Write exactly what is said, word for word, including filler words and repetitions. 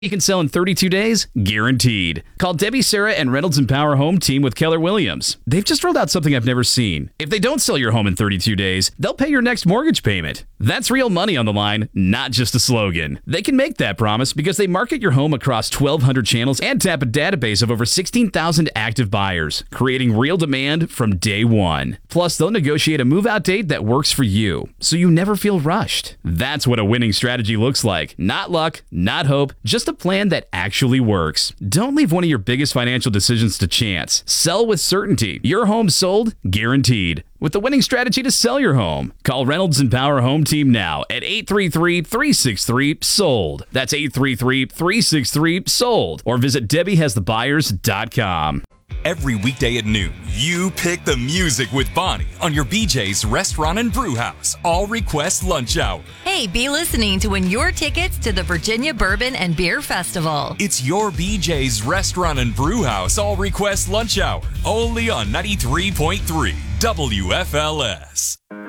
You can sell in thirty-two days, guaranteed. Call Debbie, Sarah, and Reynolds and Power Home Team with Keller Williams. They've just rolled out something I've never seen. If they don't sell your home in thirty-two days, they'll pay your next mortgage payment. That's real money on the line, not just a slogan. They can make that promise because they market your home across twelve hundred channels and tap a database of over sixteen thousand active buyers, creating real demand from day one. Plus, they'll negotiate a move-out date that works for you, so you never feel rushed. That's what a winning strategy looks like. Not luck, not hope, just a plan that actually works. Don't leave one of your biggest financial decisions to chance. Sell with certainty. Your home's sold, guaranteed. With the winning strategy to sell your home. Call Reynolds and Power Home Team now at eight three three, three six three, sold. That's eight three three, three six three, sold. Or visit Debbie Has The Buyers dot com. Every weekday at noon, you pick the music with Bonnie on your B J's Restaurant and Brew House All Request Lunch Hour. Hey, be listening to win your tickets to the Virginia Bourbon and Beer Festival. It's your B J's Restaurant and Brew House All Request Lunch Hour, only on ninety-three point three W F L S.